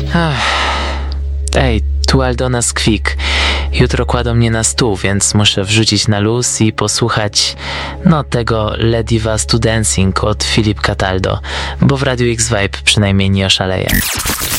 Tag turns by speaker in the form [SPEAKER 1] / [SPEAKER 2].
[SPEAKER 1] Ej, tu Aldona z Quick. Jutro kładą mnie na stół, więc muszę wrzucić na luz i posłuchać tego Lady Was to Dancing od Philip Cataldo, bo w Radiu X Vibe przynajmniej nie oszaleję.